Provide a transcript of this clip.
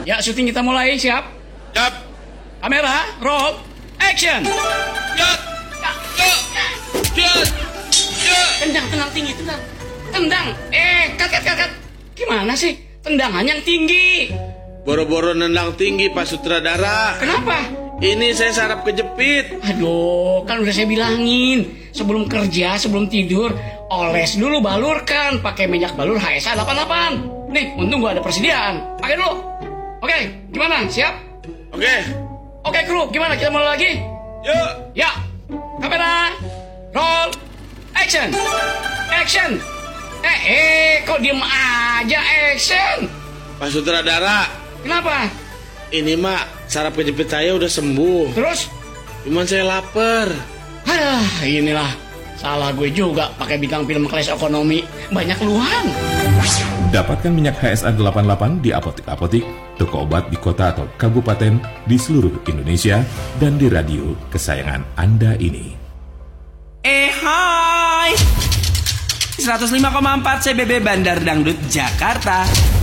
Ya, syuting kita mulai. Siap? Siap. Kamera, roll, action. Tendang tinggi, tendang. Cut. Gimana sih? Tendangan yang tinggi. Boro-boro nendang tinggi, Pak Sutradara. Kenapa? Ini saya saraf kejepit. Aduh, kan udah saya bilangin. Sebelum kerja, sebelum tidur, oles dulu, balurkan. Pakai minyak balur HSA 88. Nih, untung gua ada persediaan. Pakai dulu. Oke, gimana? Siap? Oke, kru, gimana? Kita mulai lagi? Yuk. Ya, kamera, roll, action. Kok diem aja action? Pak Sutradara. Kenapa? Ini mak, saraf kejepit saya udah sembuh. Terus? Cuman saya lapar. Inilah salah gue juga pakai bintang film kelas ekonomi. Banyak keluhan. Dapatkan minyak HSA 88 di apotik-apotik, toko obat di kota atau kabupaten di seluruh Indonesia, dan di radio kesayangan Anda ini. Hai 105,4 CBB Bandar Dangdut Jakarta.